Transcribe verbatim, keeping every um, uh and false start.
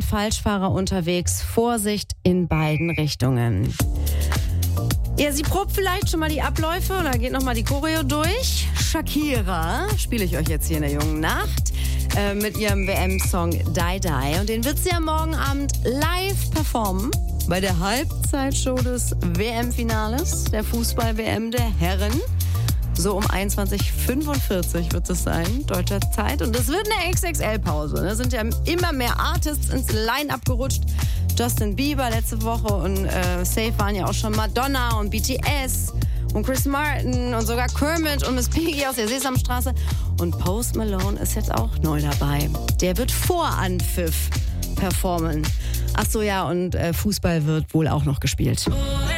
Falschfahrer unterwegs. Vorsicht in beiden Richtungen. Ja, sie probt vielleicht schon mal die Abläufe oder geht nochmal die Choreo durch. Shakira spiele ich euch jetzt hier in der jungen Nacht äh, mit ihrem W M-Song Die Die. Und den wird sie am morgen Abend live performen bei der Halbzeitshow des W M-Finales der Fußball-W M der Herren. So um einundzwanzig Uhr fünfundvierzig wird es sein, deutscher Zeit. Und es wird eine X X L-Pause. Da sind ja immer mehr Artists ins Line-Up gerutscht. Justin Bieber letzte Woche und äh, safe waren ja auch schon Madonna und B T S und Chris Martin und sogar Kermit und Miss Piggy aus der Sesamstraße. Und Post Malone ist jetzt auch neu dabei. Der wird vor Anpfiff performen. Ach so, ja, und äh, Fußball wird wohl auch noch gespielt.